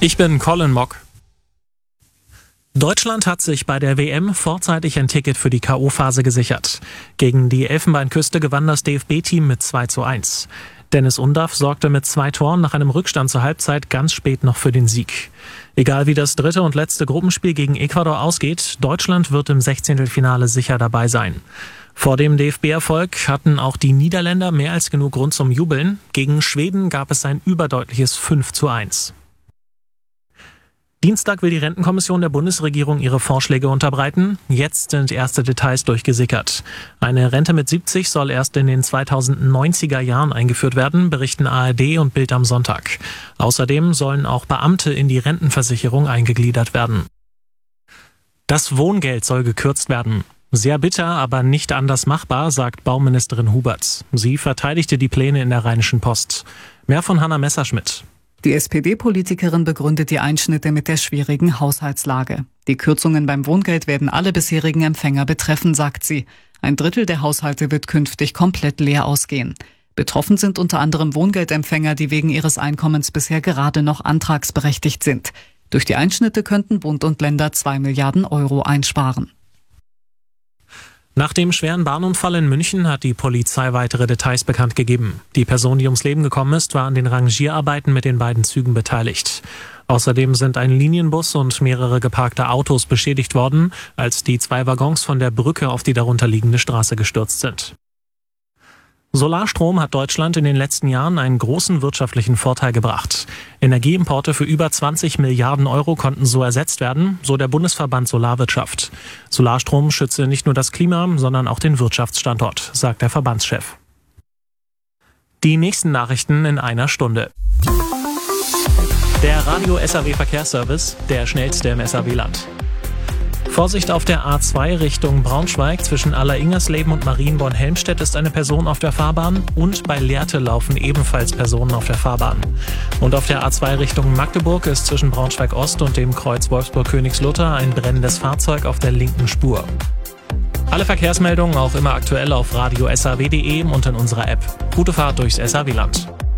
Ich bin Colin Mock. Deutschland hat sich bei der WM vorzeitig ein Ticket für die K.O.-Phase gesichert. Gegen die Elfenbeinküste gewann das DFB-Team mit 2:1. Dennis Undaff sorgte mit 2 Toren nach einem Rückstand zur Halbzeit ganz spät noch für den Sieg. Egal wie das dritte und letzte Gruppenspiel gegen Ecuador ausgeht, Deutschland wird im 16. sicher dabei sein. Vor dem DFB-Erfolg hatten auch die Niederländer mehr als genug Grund zum Jubeln. Gegen Schweden gab es ein überdeutliches 5:1. Dienstag will die Rentenkommission der Bundesregierung ihre Vorschläge unterbreiten. Jetzt sind erste Details durchgesickert. Eine Rente mit 70 soll erst in den 2090er Jahren eingeführt werden, berichten ARD und Bild am Sonntag. Außerdem sollen auch Beamte in die Rentenversicherung eingegliedert werden. Das Wohngeld soll gekürzt werden. Sehr bitter, aber nicht anders machbar, sagt Bauministerin Hubert. Sie verteidigte die Pläne in der Rheinischen Post. Mehr von Hanna Messerschmidt. Die SPD-Politikerin begründet die Einschnitte mit der schwierigen Haushaltslage. Die Kürzungen beim Wohngeld werden alle bisherigen Empfänger betreffen, sagt sie. 1/3 der Haushalte wird künftig komplett leer ausgehen. Betroffen sind unter anderem Wohngeldempfänger, die wegen ihres Einkommens bisher gerade noch antragsberechtigt sind. Durch die Einschnitte könnten Bund und Länder 2 Milliarden Euro einsparen. Nach dem schweren Bahnunfall in München hat die Polizei weitere Details bekannt gegeben. Die Person, die ums Leben gekommen ist, war an den Rangierarbeiten mit den beiden Zügen beteiligt. Außerdem sind ein Linienbus und mehrere geparkte Autos beschädigt worden, als die 2 Waggons von der Brücke auf die darunterliegende Straße gestürzt sind. Solarstrom hat Deutschland in den letzten Jahren einen großen wirtschaftlichen Vorteil gebracht. Energieimporte für über 20 Milliarden Euro konnten so ersetzt werden, so der Bundesverband Solarwirtschaft. Solarstrom schütze nicht nur das Klima, sondern auch den Wirtschaftsstandort, sagt der Verbandschef. Die nächsten Nachrichten in einer Stunde. Der Radio SAW Verkehrsservice, der schnellste im SAW-Land. Vorsicht auf der A2 Richtung Braunschweig. Zwischen Allersingersleben und Marienborn-Helmstedt ist eine Person auf der Fahrbahn und bei Lehrte laufen ebenfalls Personen auf der Fahrbahn. Und auf der A2 Richtung Magdeburg ist zwischen Braunschweig-Ost und dem Kreuz Wolfsburg-Königslutter ein brennendes Fahrzeug auf der linken Spur. Alle Verkehrsmeldungen auch immer aktuell auf radio-saw.de und in unserer App. Gute Fahrt durchs SAW-Land.